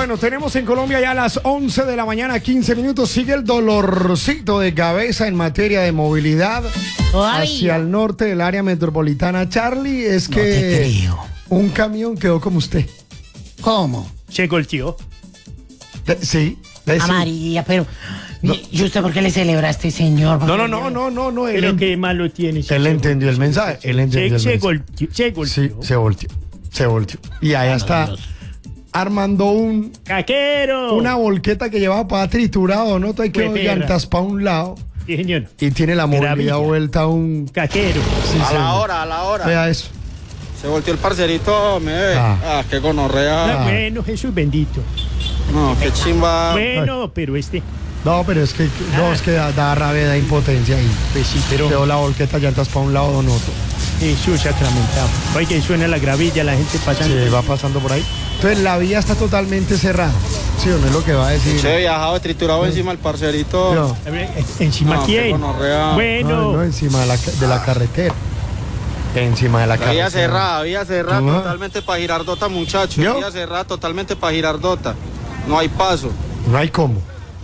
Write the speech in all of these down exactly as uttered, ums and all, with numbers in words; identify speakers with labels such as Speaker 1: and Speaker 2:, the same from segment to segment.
Speaker 1: Bueno, tenemos en Colombia ya a las once de la mañana, quince minutos. Sigue el dolorcito de cabeza en materia de movilidad
Speaker 2: Ay.
Speaker 1: hacia el norte del área metropolitana. Charlie, es
Speaker 2: No
Speaker 1: que
Speaker 2: te creo.
Speaker 1: un camión quedó como usted.
Speaker 2: ¿Cómo?
Speaker 3: Se golpeó.
Speaker 1: De- sí. de- sí.
Speaker 2: María, pero... ¿Y usted por qué le celebra a este señor?
Speaker 1: No, no, no, no, no, no. Él,
Speaker 3: Pero
Speaker 1: en-
Speaker 3: qué malo tiene.
Speaker 1: él entendió el mensaje. Él entendió
Speaker 3: Se,
Speaker 1: el
Speaker 3: se
Speaker 1: mensaje.
Speaker 3: golpeó. Se golpeó.
Speaker 1: Sí, se volteó. Se volteó. Y allá está armando un,
Speaker 3: ¡Caquero!
Speaker 1: una volqueta que llevaba para triturar, ¿no? Hay que
Speaker 3: Fue perra.
Speaker 1: llantas para un lado.
Speaker 3: Sí, señor.
Speaker 1: Y tiene la movilidad
Speaker 3: Gravilla.
Speaker 1: vuelta a un...
Speaker 3: Caquero.
Speaker 1: Sí,
Speaker 4: A
Speaker 1: señor.
Speaker 4: la hora, a la hora.
Speaker 1: Vea eso.
Speaker 4: Se volteó el parcerito, me ve.
Speaker 1: Ah.
Speaker 4: Ah, qué gonorrea.
Speaker 3: Ah, bueno, Jesús bendito.
Speaker 4: No, qué chimba.
Speaker 3: Bueno, pero este...
Speaker 1: No, pero es que, no, es que da, da rabia, da impotencia ahí.
Speaker 3: Pues sí, pero...
Speaker 1: Quedó la volqueta, llantas para un lado, don Otto.
Speaker 3: Jesús sacramentado. Oye, que suena la gravilla, la gente pasando.
Speaker 1: Sí, va pasando por ahí. Entonces la vía está totalmente cerrada. ¿Sí o no es lo que va a decir?
Speaker 4: Che, viajado, triturado encima del parcerito.
Speaker 1: No,
Speaker 3: A ver, ¿encima
Speaker 4: No, qué
Speaker 3: quién?
Speaker 4: gonorrea.
Speaker 3: Bueno.
Speaker 1: no, no, encima de la, ca- de la carretera. Encima de la
Speaker 4: La vía
Speaker 1: carretera.
Speaker 4: cerrada, vía cerrada
Speaker 1: Ajá.
Speaker 4: totalmente para Girardota, muchachos.
Speaker 1: ¿Yo?
Speaker 4: Vía cerrada totalmente para Girardota. No hay paso.
Speaker 1: No hay cómo.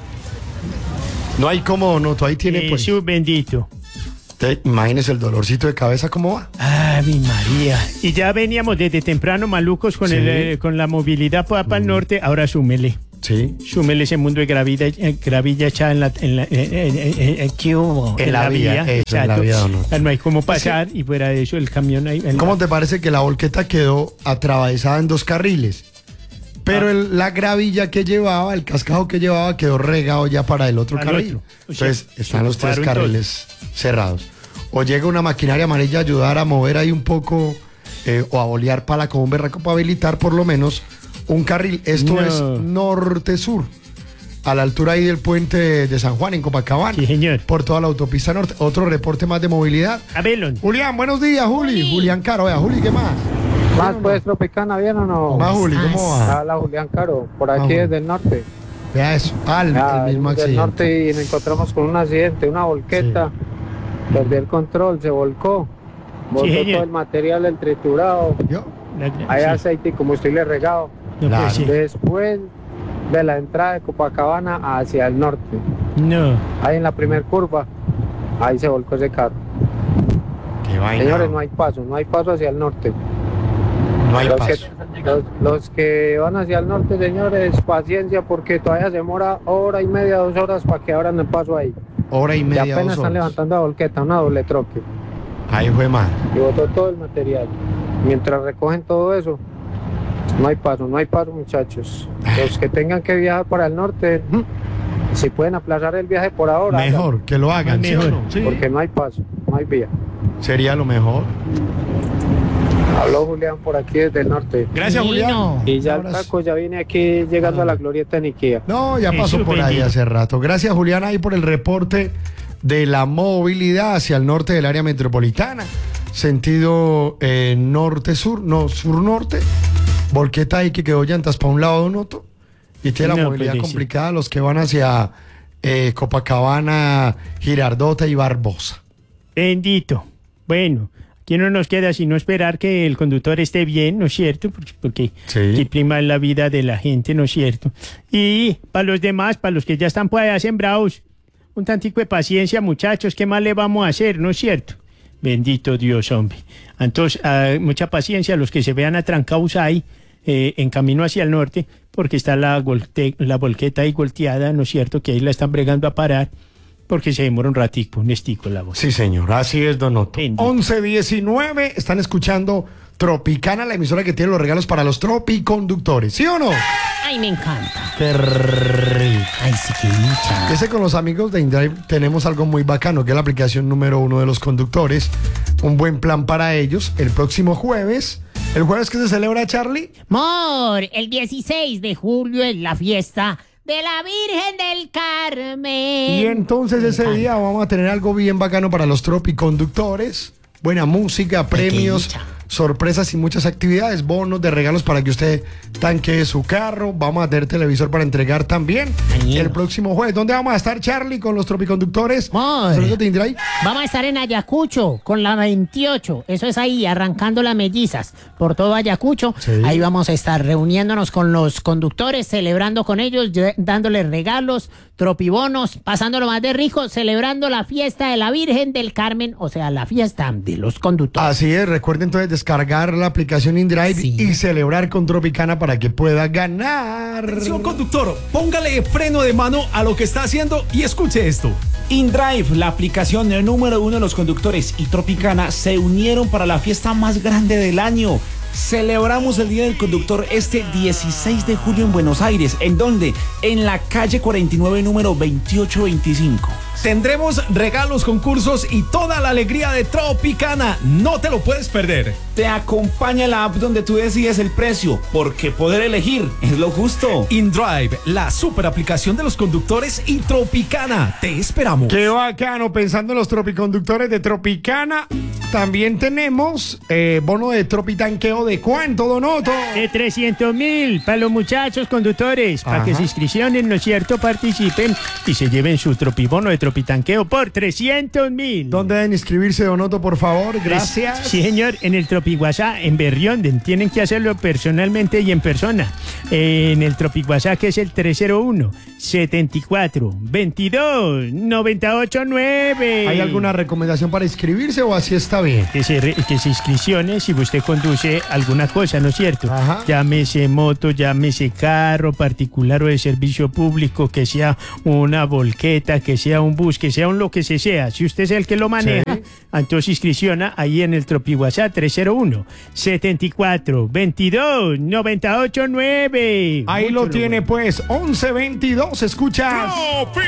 Speaker 1: No hay cómo, don Otto. Ahí tiene, pues.
Speaker 3: Jesús bendito.
Speaker 1: Te- imagínese el dolorcito de cabeza cómo va.
Speaker 3: Ave María. Y ya veníamos desde temprano malucos con,
Speaker 1: Sí.
Speaker 3: el, eh, con la movilidad para el norte. Ahora súmele.
Speaker 1: Sí.
Speaker 3: Súmele ese mundo de gravilla, eh, gravilla echada en la... En la eh, eh, eh, eh, ¿qué hubo?
Speaker 1: En la vía, eso, en la
Speaker 3: exacto.
Speaker 1: vía, don Otto.
Speaker 3: Ah, no hay cómo pasar y fuera de eso el camión ahí. en
Speaker 1: ¿Cómo
Speaker 3: la-
Speaker 1: te parece que la volqueta quedó atravesada en dos carriles? Pero
Speaker 3: Ah.
Speaker 1: el- la gravilla que llevaba, el cascajo que llevaba, quedó regado ya para el otro
Speaker 3: Al
Speaker 1: carril.
Speaker 3: otro. O sea,
Speaker 1: Entonces están
Speaker 3: se
Speaker 1: los tres
Speaker 3: ocuparon
Speaker 1: carriles cerrados. O llega una maquinaria amarilla a ayudar a mover ahí un poco eh, o a bolear pala con un berraco para habilitar por lo menos un carril. Esto
Speaker 3: No.
Speaker 1: es norte-sur, a la altura ahí del puente de San Juan en Copacabana.
Speaker 3: Sí, señor.
Speaker 1: Por toda la autopista norte. Otro reporte más de movilidad.
Speaker 3: A verlo.
Speaker 1: Julián, buenos días, Juli. Julián Caro, vea, Juli, ¿qué más?
Speaker 5: Más pues Tropicana, ¿bien o no?
Speaker 1: Más, Juli, ¿cómo va?
Speaker 5: Habla Julián Caro, por aquí
Speaker 1: Ah,
Speaker 5: desde el norte.
Speaker 1: Vea eso, al
Speaker 5: Ah,
Speaker 1: el mismo
Speaker 5: del
Speaker 1: accidente.
Speaker 5: norte y nos encontramos con un accidente, una volqueta. Perdió el control, se volcó. Volcó
Speaker 3: señor.
Speaker 5: todo el material, el triturado.
Speaker 1: ¿Yo?
Speaker 5: Hay
Speaker 3: Sí.
Speaker 5: aceite y combustible regado.
Speaker 3: No
Speaker 1: Claro.
Speaker 3: puede ser.
Speaker 5: Después de la entrada de Copacabana hacia el norte.
Speaker 3: No.
Speaker 5: Ahí en la primer curva, ahí se volcó ese carro.
Speaker 1: Qué vaina.
Speaker 5: Señores, no hay paso, no hay paso hacia el norte.
Speaker 1: No hay
Speaker 5: Los
Speaker 1: paso.
Speaker 5: que, los, los que van hacia el norte, señores, paciencia porque todavía se demora hora y media, dos horas para que abran el paso ahí.
Speaker 1: Hora y
Speaker 5: Y
Speaker 1: media,
Speaker 5: apenas
Speaker 1: dos
Speaker 5: están
Speaker 1: horas.
Speaker 5: levantando la volqueta, una doble troque.
Speaker 1: Ahí fue mal.
Speaker 5: Y botó todo el material. Mientras recogen todo eso, no hay paso, no hay paso, muchachos. Los que tengan que viajar para el norte, si pueden aplazar el viaje por ahora,
Speaker 1: Mejor que lo hagan, ¿sí o
Speaker 3: Mejor.
Speaker 1: no? Sí.
Speaker 5: háganlo, porque no hay paso, no hay vía.
Speaker 1: Sería lo mejor.
Speaker 5: Habló Julián por aquí desde el norte.
Speaker 1: Gracias, Julián.
Speaker 5: Y ya el
Speaker 1: Abrazo.
Speaker 5: taco ya viene aquí llegando a la glorieta en Ikea.
Speaker 1: No, ya pasó
Speaker 3: Jesús
Speaker 1: por ahí
Speaker 3: bendito.
Speaker 1: hace rato. Gracias, Julián, ahí por el reporte de la movilidad hacia el norte del área metropolitana. Sentido eh, norte-sur, no, sur-norte. Volqueta ahí que quedó llantas para un lado de un otro. Y tiene la
Speaker 3: No
Speaker 1: movilidad
Speaker 3: puede ser.
Speaker 1: complicada los que van hacia eh, Copacabana, Girardota y Barbosa.
Speaker 3: Bendito. Bueno, aquí no nos queda sino esperar que el conductor esté bien, ¿no es cierto? Porque, porque
Speaker 1: Sí.
Speaker 3: aquí prima la vida de la gente, ¿no es cierto? Y para los demás, para los que ya están por allá sembrados, un tantico de paciencia, muchachos, ¿qué más le vamos a hacer, no es cierto? Bendito Dios, hombre. Entonces, ah, mucha paciencia a los que se vean atrancados ahí, eh, en camino hacia el norte, porque está la, volte- la volqueta ahí volteada, ¿no es cierto? Que ahí la están bregando a parar, porque se demora un ratico, un estico la voz.
Speaker 1: Sí, señor, así es, Don Otto.
Speaker 3: Bendito.
Speaker 1: once diecinueve, están escuchando Tropicana, la emisora que tiene los regalos para los tropiconductores, ¿sí o no?
Speaker 2: Ay, me encanta.
Speaker 1: Qué rico.
Speaker 2: Ay, sí, qué dicha.
Speaker 1: Ese con los amigos de InDrive tenemos algo muy bacano, que es la aplicación número uno de los conductores. Un buen plan para ellos el próximo jueves. ¿El jueves que se celebra, Charlie?
Speaker 2: Mor, el dieciséis de julio es la fiesta de la Virgen del Carmen.
Speaker 1: Y entonces
Speaker 2: Me
Speaker 1: ese
Speaker 2: encanta.
Speaker 1: día vamos a tener algo bien bacano para los tropiconductores. Buena música, premios,
Speaker 2: dicha.
Speaker 1: sorpresas y muchas actividades, bonos de regalos para que usted tanquee su carro. Vamos a tener televisor para entregar también
Speaker 2: Añeros.
Speaker 1: el próximo jueves. ¿Dónde vamos a estar, Charlie, con los tropiconductores?
Speaker 2: Ay.
Speaker 1: ¿Saludos de Indray?
Speaker 2: Vamos a estar en Ayacucho con la veintiocho. Eso es ahí, arrancando las mellizas por todo Ayacucho.
Speaker 1: Sí.
Speaker 2: Ahí vamos a estar reuniéndonos con los conductores, celebrando con ellos, lle- dándoles regalos, tropibonos, pasándolo más de rico, celebrando la fiesta de la Virgen del Carmen, o sea, la fiesta de los conductores.
Speaker 1: Así es, recuerden entonces descargar la aplicación InDrive
Speaker 2: Sí.
Speaker 1: y celebrar con Tropicana para que pueda ganar.
Speaker 6: Atención, conductor, póngale freno de mano a lo que está haciendo y escuche esto.
Speaker 7: InDrive, la aplicación número uno de los conductores, y Tropicana se unieron para la fiesta más grande del año. Celebramos el Día del Conductor este dieciséis de julio en Buenos Aires. ¿En dónde? En la calle cuarenta y nueve, número veintiocho veinticinco.
Speaker 6: Tendremos regalos, concursos y toda la alegría de Tropicana. No te lo puedes perder.
Speaker 7: Te acompaña la app donde tú decides el precio, porque poder elegir es lo justo.
Speaker 6: InDrive, la super aplicación de los conductores y Tropicana. Te esperamos.
Speaker 1: Qué bacano, pensando en los tropiconductores de Tropicana. También tenemos eh, bono de tropitanqueo de cuánto, Donoto.
Speaker 3: De trescientos mil para los muchachos conductores, para que
Speaker 1: Ajá.
Speaker 3: se inscripcionen, ¿no es cierto? Participen y se lleven su tropibono de tropitanqueo por trescientos mil.
Speaker 1: ¿Dónde deben inscribirse, Donoto, por favor? Gracias.
Speaker 3: Sí, señor, en el Tropiguasá, en Berrionden. Tienen que hacerlo personalmente y en persona. Eh, en el Tropiguasá, que es el tres cero uno, setenta y cuatro, veintidós, noventa y ocho, nueve.
Speaker 1: ¿Hay alguna recomendación para inscribirse o así está bien?
Speaker 3: Que se, re- que se inscripcione si usted conduce alguna cosa, ¿no es cierto?
Speaker 1: Ajá.
Speaker 3: Llámese moto, llámese carro particular o de servicio público, que sea una volqueta, que sea un bus, que sea un lo que se sea. Si usted es el que lo maneja,
Speaker 1: Sí.
Speaker 3: entonces inscripciona ahí en el Tropiguasá tres cero uno, setenta y cuatro, veintidós, noventa y ocho, nueve.
Speaker 1: Ahí
Speaker 3: Mucho
Speaker 1: lo
Speaker 3: lo
Speaker 1: tiene
Speaker 3: bueno.
Speaker 1: pues, once veintidós, escuchas.